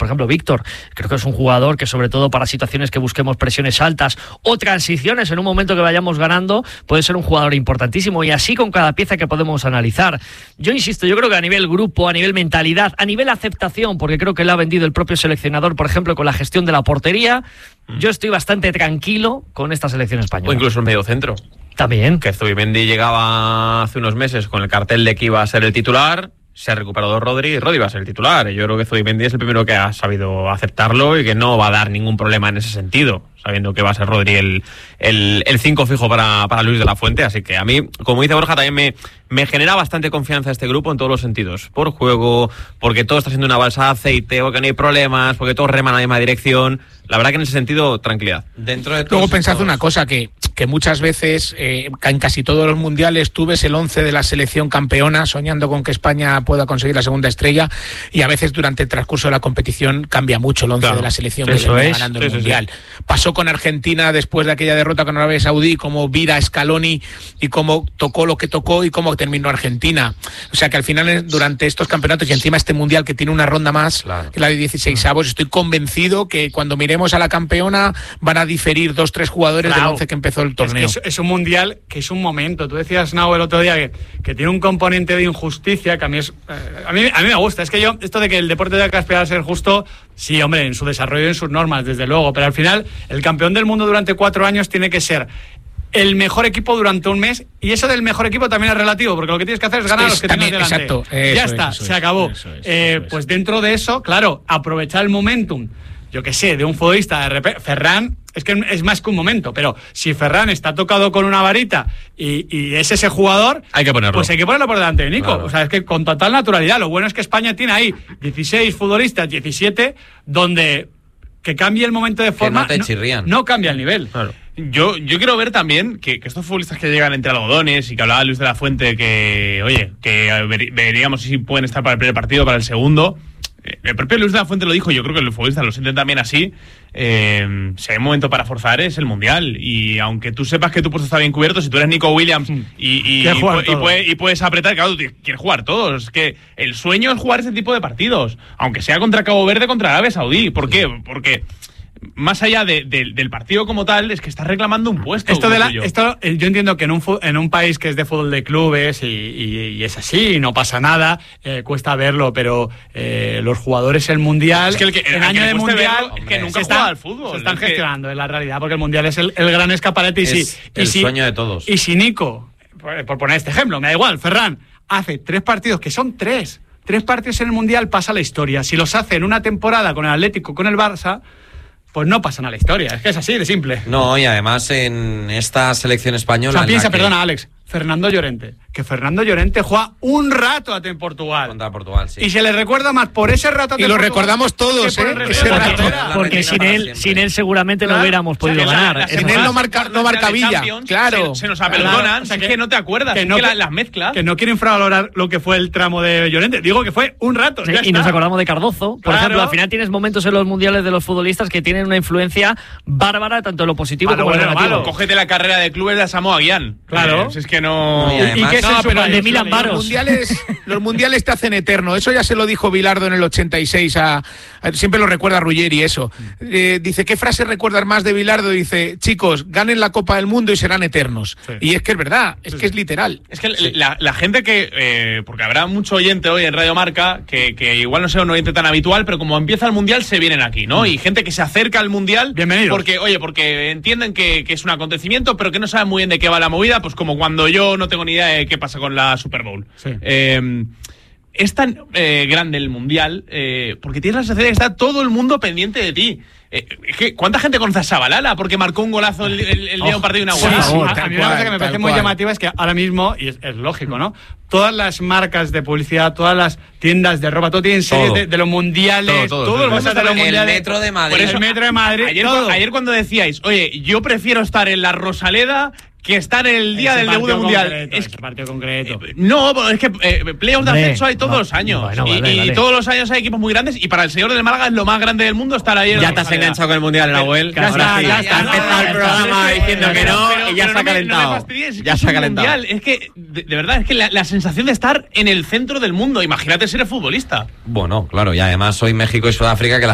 por ejemplo, Víctor, creo que es un jugador que sobre todo para situaciones que busquemos presiones altas o transiciones en un momento que vayamos ganando, puede ser un jugador importantísimo, y así con cada pieza que podemos analizar. Yo insisto, yo creo que a nivel grupo, a nivel mentalidad, a nivel aceptación, porque creo que le ha vendido el propio seleccionador, por ejemplo, con la gestión de la portería, yo estoy bastante tranquilo con esta selección española. O incluso el medio centro. También. Que Zubimendi llegaba hace unos meses con el cartel de que iba a ser el titular, se ha recuperado Rodri y Rodri va a ser el titular. Yo creo que Zubimendi es el primero que ha sabido aceptarlo y que no va a dar ningún problema en ese sentido, sabiendo que va a ser Rodri el 5 fijo para Luis de la Fuente. Así que a mí, como dice Borja, también me genera bastante confianza este grupo en todos los sentidos. Por juego, porque todo está siendo una balsa de aceite, porque no hay problemas, porque todos reman a la misma dirección. La verdad que en ese sentido, tranquilidad. Dentro de luego pensad una cosa, que muchas veces en casi todos los mundiales tú ves el 11 de la selección campeona soñando con que España pueda conseguir la segunda estrella, y a veces durante el transcurso de la competición cambia mucho el 11 de la selección que viene ganando el mundial. Pasó con Argentina después de aquella derrota con Arabia Saudí, como vira Scaloni y cómo tocó lo que tocó y cómo terminó Argentina. O sea que al final, durante estos campeonatos y encima este mundial que tiene una ronda más, que la de 16avos, estoy convencido que cuando miremos a la campeona van a diferir 2-3 jugadores del 11 que empezó el torneo. Es que es un mundial que es un momento. Tú decías, Nao, el otro día que tiene un componente de injusticia que a mí me gusta. Es que yo, esto de que el deporte tenga que aspirar a ser justo, sí, hombre, en su desarrollo y en sus normas, desde luego, pero al final el campeón del mundo durante 4 años tiene que ser el mejor equipo durante un mes, y eso del mejor equipo también es relativo, porque lo que tienes que hacer es ganar a los que tienes delante. Exacto, ya está, se acabó. Pues dentro de eso, claro, aprovechar el momentum, yo qué sé, de un futbolista de repente. Ferran, es que es más que un momento, pero si Ferran está tocado con una varita y es ese jugador, hay que ponerlo. Pues hay que ponerlo por delante de Nico. Claro. O sea, es que con total naturalidad. Lo bueno es que España tiene ahí 16 futbolistas, 17, donde que cambie el momento de forma, que no te chirrían. No cambia el nivel. Claro. Yo quiero ver también que estos futbolistas que llegan entre algodones, y que hablaba Luis de la Fuente, que oye, que veríamos si pueden estar para el primer partido, para el segundo. El propio Luis de la Fuente lo dijo, yo creo que los futbolistas lo sienten también así. Si hay un momento para forzar es el Mundial, y aunque tú sepas que tu puesto está bien cubierto, si tú eres Nico Williams y puedes apretar, claro, tú quieres jugar todos. Es que el sueño es jugar ese tipo de partidos, aunque sea contra Cabo Verde, contra Arabia Saudí. ¿Por qué? Porque más allá del partido como tal, es que estás reclamando un puesto. Yo entiendo que en un país que es de fútbol de clubes y es así, y no pasa nada, cuesta verlo, pero los jugadores el mundial, es que en año de mundial, que nunca juega al fútbol, se están gestionando en la realidad, porque el mundial es el gran escaparate, el sueño de todos. Y si Nico, por poner este ejemplo, me da igual, Ferran hace 3 partidos, que son 3 partidos en el mundial, pasa la historia. Si los hace en una temporada con el Atlético, con el Barça, pues no pasan a la historia. Es que es así de simple. No, y además en esta selección española... O sea, piensa, perdona, Alex, Fernando Llorente. Que Fernando Llorente juega un rato en Portugal. Contra Portugal, sí. Y se le recuerda más por ese rato y lo recordamos todos, ese rato. Porque sin él seguramente no hubiéramos podido ganar. Sin él no marca Villa. Claro. Se nos aperdonan, es que no te acuerdas, que las mezclas. Que no quiero infravalorar lo que fue el tramo de Llorente. Digo que fue un rato. Sí, y nos acordamos de Cardozo. Por ejemplo, al final tienes momentos en los mundiales de los futbolistas que tienen una influencia bárbara, tanto en lo positivo como en lo negativo. Cógete la carrera de clubes de Samoa Gyan. Claro. Es que no... ¿Y qué es eso? Pero de Milan Baros. Los mundiales te hacen eterno. Eso ya se lo dijo Bilardo en el 86. Siempre lo recuerda Ruggeri eso. Dice, ¿qué frase recuerdas más de Bilardo? Dice, chicos, ganen la Copa del Mundo y serán eternos. Sí. Y es que es verdad, que es literal. Es que la gente que... porque habrá mucho oyente hoy en Radio Marca que igual no sea un oyente tan habitual, pero como empieza el mundial se vienen aquí, ¿no? Y gente que se acerca al mundial... Bienvenido. Porque entienden que es un acontecimiento, pero que no saben muy bien de qué va la movida, pues como cuando yo no tengo ni idea de qué pasa con la Super Bowl. Sí. Es tan grande el mundial porque tienes la sensación de que está todo el mundo pendiente de ti. ¿Cuánta gente conoce a Shabalala porque marcó un golazo el día de un partido inaugural? A mí una cosa que me parece muy llamativa es que ahora mismo, y es lógico, ¿no? Todas las marcas de publicidad, todas las tiendas de ropa, todo tienen series de los mundiales, todo el Metro de Madrid. Por eso, el Metro de Madrid. Ayer cuando decíais, oye, yo prefiero estar en la Rosaleda que estar en el día del debut del mundial. Es partido concreto. No, es que playoffs de ascenso hay todos los años. Y todos los años hay equipos muy grandes. Y para el señor del Málaga es lo más grande del mundo estar ahí. Ya te has enganchado con el mundial, Nahuel. Ya está. Ha empezado el programa diciendo que no y ya se ha calentado. Ya se ha calentado. Es que, de verdad, es que la sensación de estar en el centro del mundo. Imagínate ser futbolista. Bueno, claro, y además hoy México y Sudáfrica, que